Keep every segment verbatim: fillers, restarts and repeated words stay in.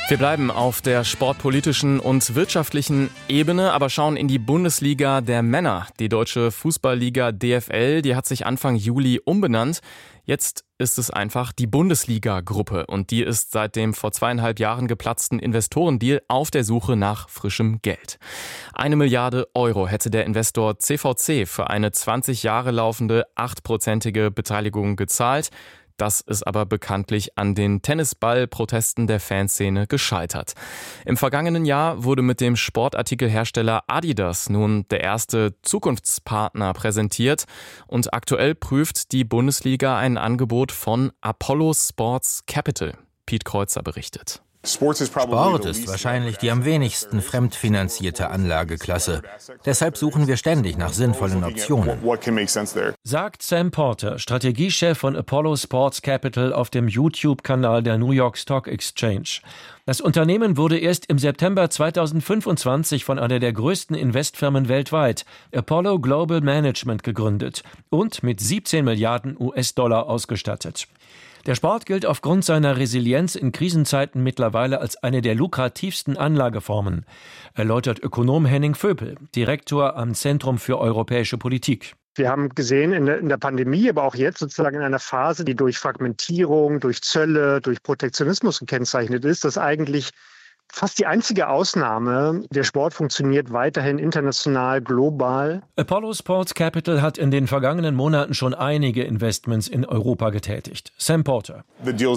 Wir bleiben auf der sportpolitischen und wirtschaftlichen Ebene, aber schauen in die Bundesliga der Männer. Die deutsche Fußballliga D F L, die hat sich Anfang Juli umbenannt. Jetzt ist es einfach die Bundesliga-Gruppe und die ist seit dem vor zweieinhalb Jahren geplatzten Investorendeal auf der Suche nach frischem Geld. Eine Milliarde Euro hätte der Investor C V C für eine zwanzig Jahre laufende achtprozentige Beteiligung gezahlt. Das ist aber bekanntlich an den Tennisball-Protesten der Fanszene gescheitert. Im vergangenen Jahr wurde mit dem Sportartikelhersteller Adidas nun der erste Zukunftspartner präsentiert und aktuell prüft die Bundesliga ein Angebot von Apollo Sports Capital. Piet Kreuzer berichtet. Sport ist wahrscheinlich die am wenigsten fremdfinanzierte Anlageklasse. Deshalb suchen wir ständig nach sinnvollen Optionen. Sagt Sam Porter, Strategiechef von Apollo Sports Capital auf dem YouTube-Kanal der New York Stock Exchange. Das Unternehmen wurde erst im September zweitausendfünfundzwanzig von einer der größten Investfirmen weltweit, Apollo Global Management, gegründet und mit siebzehn Milliarden U S-Dollar ausgestattet. Der Sport gilt aufgrund seiner Resilienz in Krisenzeiten mittlerweile als eine der lukrativsten Anlageformen, erläutert Ökonom Henning Vöpel, Direktor am Zentrum für europäische Politik. Wir haben gesehen in der, in der Pandemie, aber auch jetzt sozusagen in einer Phase, die durch Fragmentierung, durch Zölle, durch Protektionismus gekennzeichnet ist, dass eigentlich fast die einzige Ausnahme, der Sport funktioniert weiterhin international, global. Apollo Sports Capital hat in den vergangenen Monaten schon einige Investments in Europa getätigt. Sam Porter.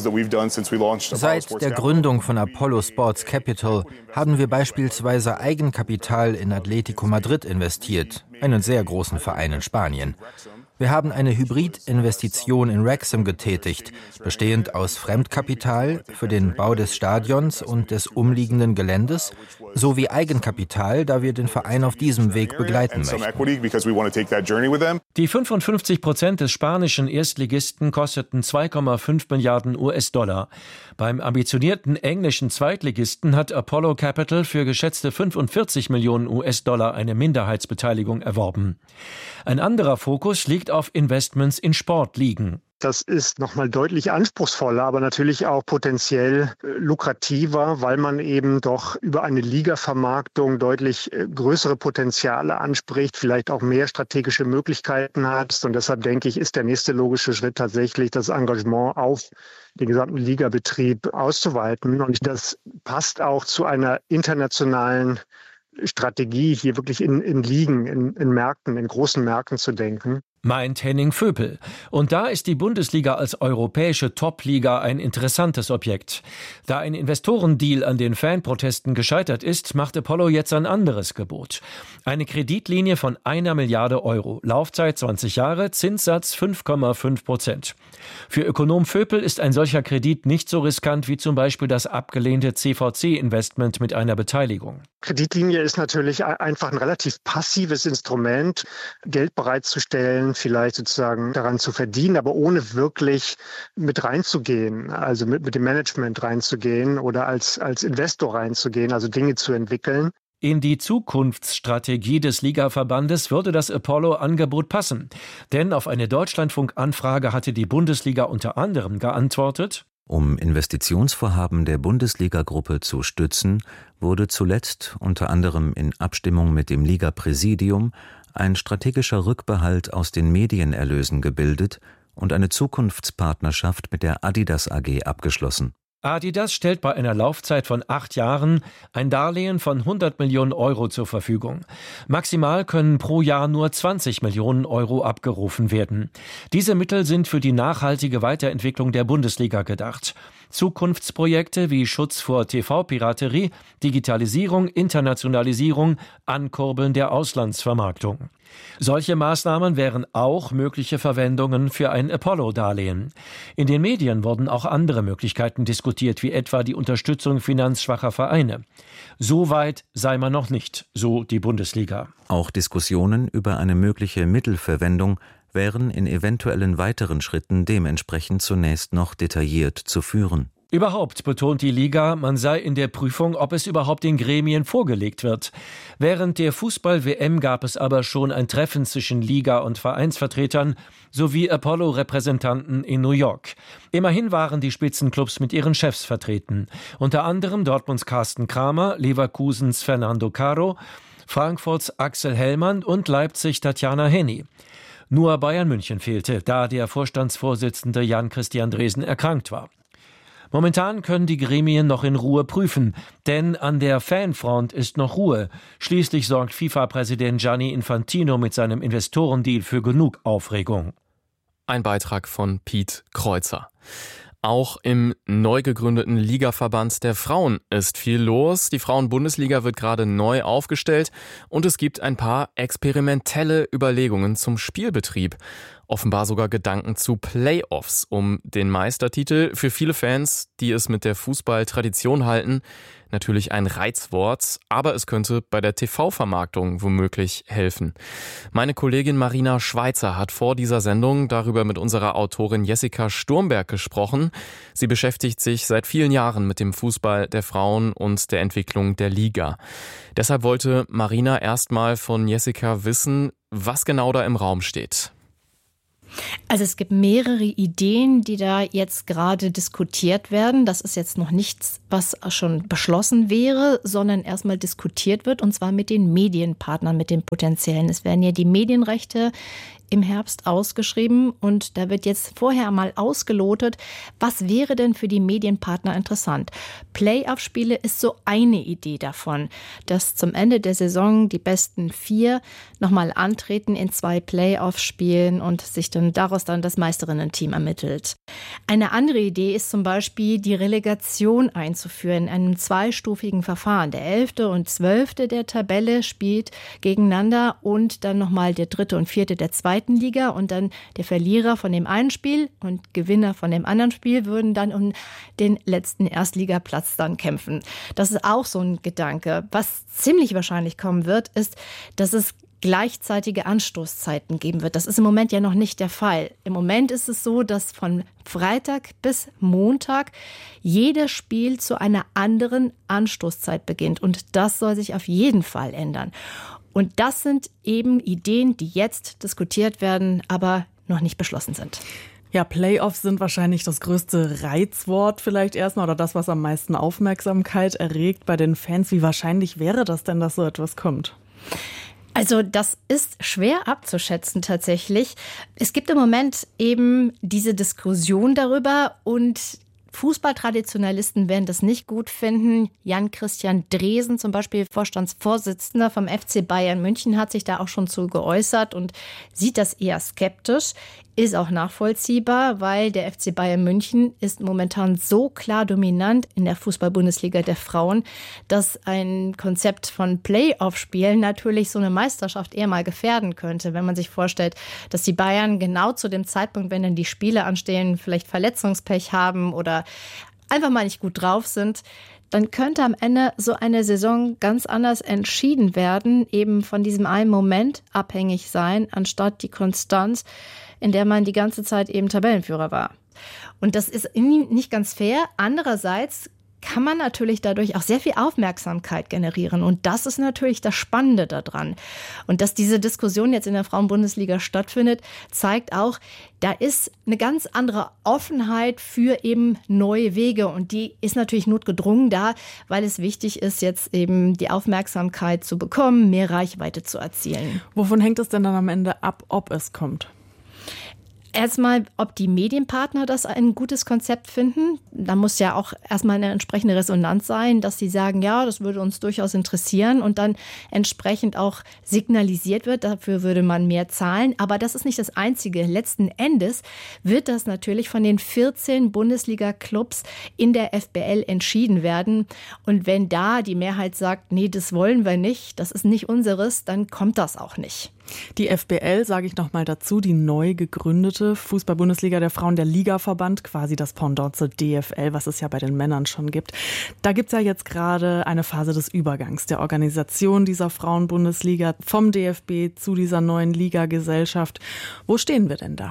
Seit der Gründung von Apollo Sports Capital haben wir beispielsweise Eigenkapital in Atletico Madrid investiert, einen sehr großen Verein in Spanien. Wir haben eine Hybrid-Investition in Wrexham getätigt, bestehend aus Fremdkapital für den Bau des Stadions und des umliegenden Geländes sowie Eigenkapital, da wir den Verein auf diesem Weg begleiten möchten. Die fünfundfünfzig Prozent des spanischen Erstligisten kosteten zwei Komma fünf Milliarden U S-Dollar. Beim ambitionierten englischen Zweitligisten hat Apollo Capital für geschätzte fünfundvierzig Millionen U S-Dollar eine Minderheitsbeteiligung erworben. Ein anderer Fokus liegt auf Investments in Sportligen. Das ist nochmal deutlich anspruchsvoller, aber natürlich auch potenziell lukrativer, weil man eben doch über eine Ligavermarktung deutlich größere Potenziale anspricht, vielleicht auch mehr strategische Möglichkeiten hat. Und deshalb denke ich, ist der nächste logische Schritt tatsächlich, das Engagement auf den gesamten Ligabetrieb auszuweiten. Und das passt auch zu einer internationalen Strategie, hier wirklich in, in Ligen, in, in Märkten, in großen Märkten zu denken. Meint Henning Vöpel. Und da ist die Bundesliga als europäische Top-Liga ein interessantes Objekt. Da ein Investorendeal an den Fanprotesten gescheitert ist, macht Apollo jetzt ein anderes Gebot. Eine Kreditlinie von einer Milliarde Euro, Laufzeit zwanzig Jahre, Zinssatz fünf Komma fünf Prozent. Für Ökonom Vöpel ist ein solcher Kredit nicht so riskant wie zum Beispiel das abgelehnte C V C-Investment mit einer Beteiligung. Kreditlinie ist natürlich einfach ein relativ passives Instrument, Geld bereitzustellen, vielleicht sozusagen daran zu verdienen, aber ohne wirklich mit reinzugehen, also mit, mit dem Management reinzugehen oder als, als Investor reinzugehen, also Dinge zu entwickeln. In die Zukunftsstrategie des Ligaverbandes würde das Apollo-Angebot passen. Denn auf eine Deutschlandfunk-Anfrage hatte die Bundesliga unter anderem geantwortet: Um Investitionsvorhaben der Bundesliga-Gruppe zu stützen, wurde zuletzt unter anderem in Abstimmung mit dem Liga-Präsidium ein strategischer Rückbehalt aus den Medienerlösen gebildet und eine Zukunftspartnerschaft mit der Adidas A G abgeschlossen. Adidas stellt bei einer Laufzeit von acht Jahren ein Darlehen von hundert Millionen Euro zur Verfügung. Maximal können pro Jahr nur zwanzig Millionen Euro abgerufen werden. Diese Mittel sind für die nachhaltige Weiterentwicklung der Bundesliga gedacht. Zukunftsprojekte wie Schutz vor T V-Piraterie, Digitalisierung, Internationalisierung, Ankurbeln der Auslandsvermarktung. Solche Maßnahmen wären auch mögliche Verwendungen für ein Apollo-Darlehen. In den Medien wurden auch andere Möglichkeiten diskutiert, wie etwa die Unterstützung finanzschwacher Vereine. So weit sei man noch nicht, so die Bundesliga. Auch Diskussionen über eine mögliche Mittelverwendung wären in eventuellen weiteren Schritten dementsprechend zunächst noch detailliert zu führen. Überhaupt betont die Liga, man sei in der Prüfung, ob es überhaupt den Gremien vorgelegt wird. Während der Fußball-W M gab es aber schon ein Treffen zwischen Liga- und Vereinsvertretern sowie Apollo-Repräsentanten in New York. Immerhin waren die Spitzenclubs mit ihren Chefs vertreten. Unter anderem Dortmunds Carsten Kramer, Leverkusens Fernando Caro, Frankfurts Axel Hellmann und Leipzig Tatjana Henny. Nur Bayern München fehlte, da der Vorstandsvorsitzende Jan-Christian Dresen erkrankt war. Momentan können die Gremien noch in Ruhe prüfen, denn an der Fanfront ist noch Ruhe. Schließlich sorgt FIFA-Präsident Gianni Infantino mit seinem Investorendeal für genug Aufregung. Ein Beitrag von Piet Kreuzer. Auch im neu gegründeten Ligaverband der Frauen ist viel los. Die Frauen-Bundesliga wird gerade neu aufgestellt und es gibt ein paar experimentelle Überlegungen zum Spielbetrieb. Offenbar sogar Gedanken zu Playoffs um den Meistertitel. Für viele Fans, die es mit der Fußballtradition halten, natürlich ein Reizwort, aber es könnte bei der T V-Vermarktung womöglich helfen. Meine Kollegin Marina Schweizer hat vor dieser Sendung darüber mit unserer Autorin Jessica Sturmberg gesprochen. Sie beschäftigt sich seit vielen Jahren mit dem Fußball der Frauen und der Entwicklung der Liga. Deshalb wollte Marina erstmal von Jessica wissen, was genau da im Raum steht. Also es gibt mehrere Ideen, die da jetzt gerade diskutiert werden. Das ist jetzt noch nichts, was schon beschlossen wäre, sondern erstmal diskutiert wird, und zwar mit den Medienpartnern, mit den potenziellen. Es werden ja die Medienrechte im Herbst ausgeschrieben und da wird jetzt vorher mal ausgelotet, was wäre denn für die Medienpartner interessant. Playoff-Spiele ist so eine Idee davon, dass zum Ende der Saison die besten vier nochmal antreten in zwei Playoff-Spielen und sich dann daraus dann das Meisterinnen-Team ermittelt. Eine andere Idee ist zum Beispiel, die Relegation einzuführen in einem zweistufigen Verfahren. Der elfte und zwölfte der Tabelle spielt gegeneinander und dann nochmal der dritte und vierte der zweiten Liga und dann der Verlierer von dem einen Spiel und Gewinner von dem anderen Spiel würden dann um den letzten Erstligaplatz dann kämpfen. Das ist auch so ein Gedanke. Was ziemlich wahrscheinlich kommen wird, ist, dass es gleichzeitige Anstoßzeiten geben wird. Das ist im Moment ja noch nicht der Fall. Im Moment ist es so, dass von Freitag bis Montag jedes Spiel zu einer anderen Anstoßzeit beginnt. Und das soll sich auf jeden Fall ändern. Und das sind eben Ideen, die jetzt diskutiert werden, aber noch nicht beschlossen sind. Ja, Playoffs sind wahrscheinlich das größte Reizwort vielleicht erstmal oder das, was am meisten Aufmerksamkeit erregt bei den Fans. Wie wahrscheinlich wäre das denn, dass so etwas kommt? Also das ist schwer abzuschätzen tatsächlich. Es gibt im Moment eben diese Diskussion darüber und Fußballtraditionalisten werden das nicht gut finden. Jan-Christian Dresen, zum Beispiel Vorstandsvorsitzender vom F C Bayern München, hat sich da auch schon zu geäußert und sieht das eher skeptisch. Ist auch nachvollziehbar, weil der F C Bayern München ist momentan so klar dominant in der Fußball-Bundesliga der Frauen, dass ein Konzept von Playoff-Spielen natürlich so eine Meisterschaft eher mal gefährden könnte. Wenn man sich vorstellt, dass die Bayern genau zu dem Zeitpunkt, wenn dann die Spiele anstehen, vielleicht Verletzungspech haben oder einfach mal nicht gut drauf sind, dann könnte am Ende so eine Saison ganz anders entschieden werden, eben von diesem einen Moment abhängig sein, anstatt die Konstanz, in der man die ganze Zeit eben Tabellenführer war. Und das ist nicht ganz fair. Andererseits kann man natürlich dadurch auch sehr viel Aufmerksamkeit generieren. Und das ist natürlich das Spannende daran. Und dass diese Diskussion jetzt in der Frauenbundesliga stattfindet, zeigt auch, da ist eine ganz andere Offenheit für eben neue Wege. Und die ist natürlich notgedrungen da, weil es wichtig ist, jetzt eben die Aufmerksamkeit zu bekommen, mehr Reichweite zu erzielen. Wovon hängt es denn dann am Ende ab, ob es kommt? Erstmal, ob die Medienpartner das ein gutes Konzept finden. Da muss ja auch erstmal eine entsprechende Resonanz sein, dass sie sagen, ja, das würde uns durchaus interessieren und dann entsprechend auch signalisiert wird, dafür würde man mehr zahlen. Aber das ist nicht das Einzige. Letzten Endes wird das natürlich von den vierzehn Bundesliga-Clubs in der F B L entschieden werden. Und wenn da die Mehrheit sagt, nee, das wollen wir nicht, das ist nicht unseres, dann kommt das auch nicht. Die F B L, sage ich noch mal dazu, die neu gegründete Fußball-Bundesliga der Frauen, der Ligaverband, quasi das Pendant zur D F L, was es ja bei den Männern schon gibt. Da gibt es ja jetzt gerade eine Phase des Übergangs der Organisation dieser Frauen-Bundesliga vom D F B zu dieser neuen Ligagesellschaft. Wo stehen wir denn da?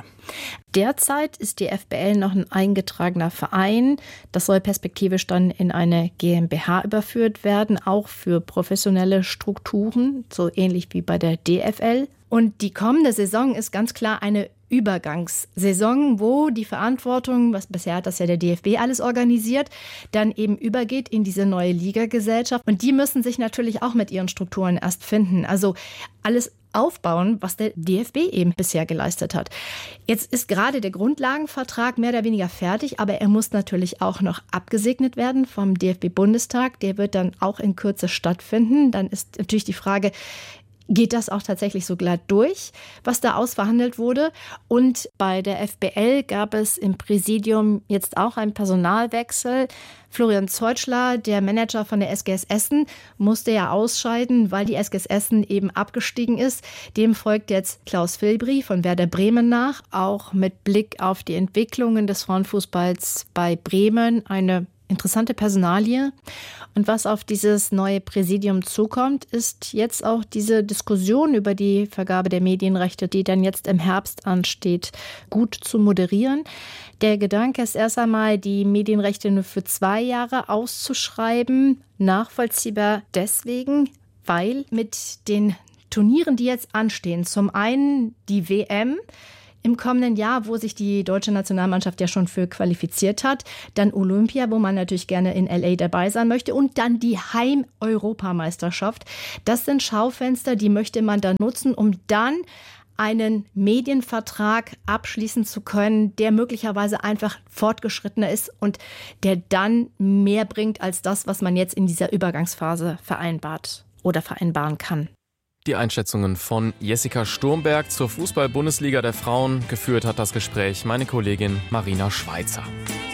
Derzeit ist die F B L noch ein eingetragener Verein. Das soll perspektivisch dann in eine GmbH überführt werden, auch für professionelle Strukturen, so ähnlich wie bei der D F L. Und die kommende Saison ist ganz klar eine Übergangssaison, wo die Verantwortung, was bisher hat das ja der D F B alles organisiert, dann eben übergeht in diese neue Ligagesellschaft. Und die müssen sich natürlich auch mit ihren Strukturen erst finden. Also alles aufbauen, was der D F B eben bisher geleistet hat. Jetzt ist gerade der Grundlagenvertrag mehr oder weniger fertig, aber er muss natürlich auch noch abgesegnet werden vom D F B-Bundestag. Der wird dann auch in Kürze stattfinden. Dann ist natürlich die Frage, geht das auch tatsächlich so glatt durch, was da ausverhandelt wurde? Und bei der F B L gab es im Präsidium jetzt auch einen Personalwechsel. Florian Zeutschler, der Manager von der S G S Essen, musste ja ausscheiden, weil die S G S Essen eben abgestiegen ist. Dem folgt jetzt Klaus Filbri von Werder Bremen nach, auch mit Blick auf die Entwicklungen des Frauenfußballs bei Bremen. Eine interessante Personalie. Und was auf dieses neue Präsidium zukommt, ist jetzt auch diese Diskussion über die Vergabe der Medienrechte, die dann jetzt im Herbst ansteht, gut zu moderieren. Der Gedanke ist erst einmal, die Medienrechte nur für zwei Jahre auszuschreiben. Nachvollziehbar deswegen, weil mit den Turnieren, die jetzt anstehen, zum einen die W M im kommenden Jahr, wo sich die deutsche Nationalmannschaft ja schon für qualifiziert hat, dann Olympia, wo man natürlich gerne in L A dabei sein möchte, und dann die Heim-Europameisterschaft. Das sind Schaufenster, die möchte man dann nutzen, um dann einen Medienvertrag abschließen zu können, der möglicherweise einfach fortgeschrittener ist und der dann mehr bringt als das, was man jetzt in dieser Übergangsphase vereinbart oder vereinbaren kann. Die Einschätzungen von Jessica Sturmberg zur Fußball-Bundesliga der Frauen. Geführt hat das Gespräch meine Kollegin Marina Schweizer.